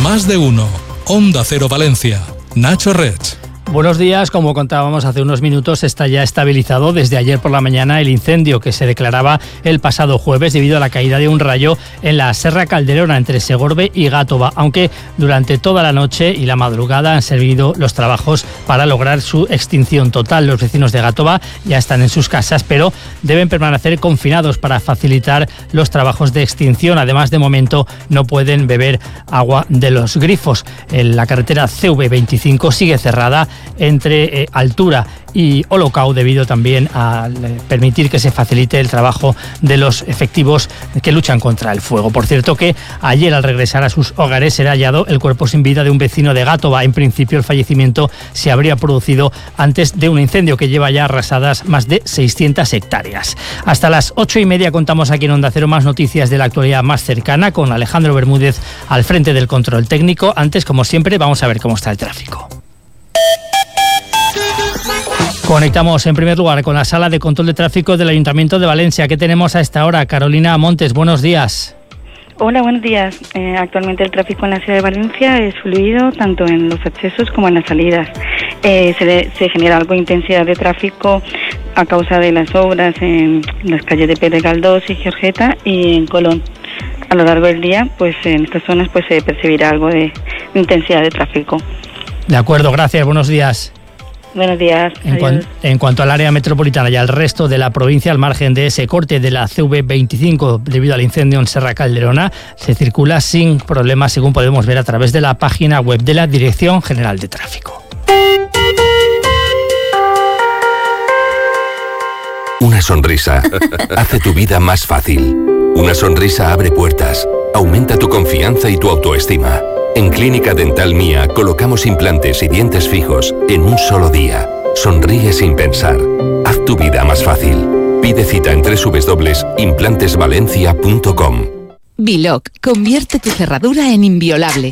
Más de uno. Onda Cero Valencia. Nacho Rech. Buenos días. Como contábamos hace unos minutos, está ya estabilizado desde ayer por la mañana el incendio que se declaraba el pasado jueves debido a la caída de un rayo en la Serra Calderona entre Segorbe y Gátova, aunque durante toda la noche y la madrugada han servido los trabajos para lograr su extinción total. Los vecinos de Gátova ya están en sus casas, pero deben permanecer confinados para facilitar los trabajos de extinción. Además, de momento no pueden beber agua de los grifos. La carretera CV25 sigue cerrada entre Altura y Olocau debido también a permitir que se facilite el trabajo de los efectivos que luchan contra el fuego. Por cierto que ayer, al regresar a sus hogares, era hallado el cuerpo sin vida de un vecino de Gátova. En principio el fallecimiento se habría producido antes de un incendio que lleva ya arrasadas más de 600 hectáreas. Hasta las 8:30 contamos aquí en Onda Cero más noticias de la actualidad más cercana con Alejandro Bermúdez al frente del control técnico. Antes, como siempre, vamos a ver cómo está el tráfico. Conectamos en primer lugar con la sala de control de tráfico del Ayuntamiento de Valencia. ¿Qué tenemos a esta hora? Carolina Montes, buenos días. Hola, buenos días. Actualmente el tráfico en la ciudad de Valencia es fluido tanto en los accesos como en las salidas. Se genera algo de intensidad de tráfico a causa de las obras en las calles de Pedro Galdós y Georgeta y en Colón. A lo largo del día, pues en estas zonas pues se percibirá algo de intensidad de tráfico. De acuerdo, gracias. Buenos días. Buenos días. En cuanto al área metropolitana y al resto de la provincia, al margen de ese corte de la CV25 debido al incendio en Serra Calderona, se circula sin problemas, según podemos ver a través de la página web de la Dirección General de Tráfico. Una sonrisa hace tu vida más fácil. Una sonrisa abre puertas, aumenta tu confianza y tu autoestima. En Clínica Dental Mía colocamos implantes y dientes fijos en un solo día. Sonríe sin pensar. Haz tu vida más fácil. Pide cita en www.implantesvalencia.com. Biloc, convierte tu cerradura en inviolable.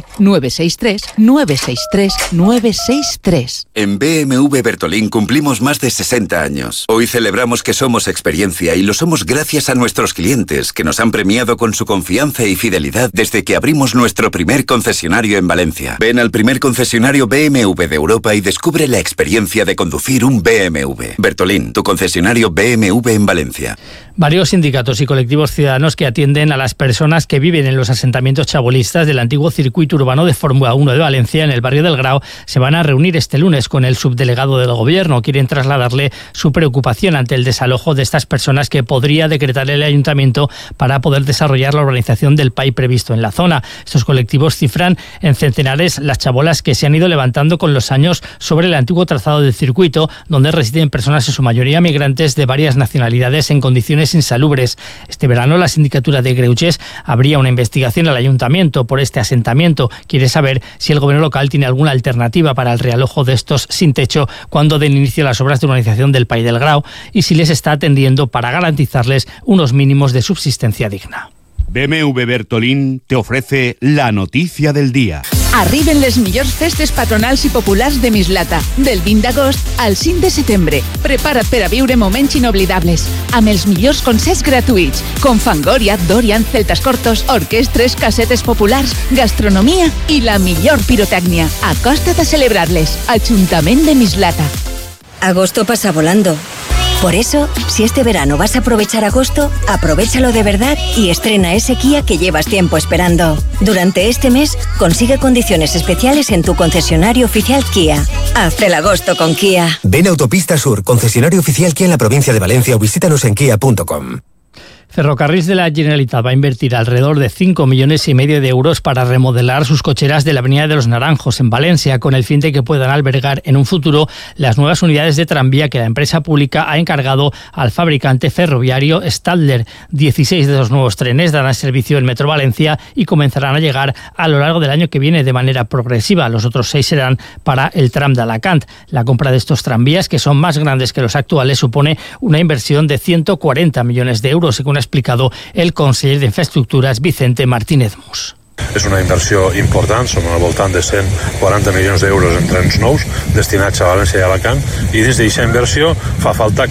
963-963-963. En BMW Bertolín cumplimos más de 60 años. Hoy celebramos que somos experiencia y lo somos gracias a nuestros clientes, que nos han premiado con su confianza y fidelidad desde que abrimos nuestro primer concesionario en Valencia. Ven al primer concesionario BMW de Europa y descubre la experiencia de conducir un BMW. Bertolín, tu concesionario BMW en Valencia. Varios sindicatos y colectivos ciudadanos que atienden a las personas que viven en los asentamientos chabolistas del antiguo circuito urbano de Fórmula 1 de Valencia, en el barrio del Grao, se van a reunir este lunes con el subdelegado del Gobierno. Quieren trasladarle su preocupación ante el desalojo de estas personas que podría decretar el Ayuntamiento para poder desarrollar la urbanización del PAI previsto en la zona. Estos colectivos cifran en centenares las chabolas que se han ido levantando con los años sobre el antiguo trazado del circuito, donde residen personas en su mayoría migrantes de varias nacionalidades en condiciones insalubres. Este verano la sindicatura de Greuges habría una investigación al Ayuntamiento por este asentamiento. Quiere saber si el Gobierno local tiene alguna alternativa para el realojo de estos sin techo cuando den inicio las obras de urbanización del PAI del Grao y si les está atendiendo para garantizarles unos mínimos de subsistencia digna. BMW Bertolín te ofrece la noticia del día. Arriben les millors festes patronals i populars de Mislata, del 20 d'agost al 5 de setembre. Prepara't per a viure moments inoblidables, amb els millors concerts gratuïts, com Fangoria, Dorian, Celtas Cortos, orquestres, casetes populars, gastronomia i la millor pirotècnia. Acosta't a celebrar-les. Ajuntament de Mislata. Agosto pasa volando. Por eso, si este verano vas a aprovechar agosto, aprovéchalo de verdad y estrena ese Kia que llevas tiempo esperando. Durante este mes, consigue condiciones especiales en tu concesionario oficial Kia. Haz el agosto con Kia. Ven a Autopista Sur, concesionario oficial Kia en la provincia de Valencia o visítanos en kia.com. Ferrocarrils de la Generalitat va a invertir alrededor de 5,5 millones de euros para remodelar sus cocheras de la Avenida de los Naranjos en Valencia, con el fin de que puedan albergar en un futuro las nuevas unidades de tranvía que la empresa pública ha encargado al fabricante ferroviario Stadler. 16 de los nuevos trenes darán servicio en Metro Valencia y comenzarán a llegar a lo largo del año que viene de manera progresiva. Los otros 6 serán para el tram de Alacant. La compra de estos tranvías, que son más grandes que los actuales, supone una inversión de 140 millones de euros, según ha explicado el conseller d'Infraestructures Vicente Martínez Mus. És una inversió important, som al voltant de 140 milions d'euros en trens nous destinats a València i Alacant, i dins d'aquesta inversió fa falta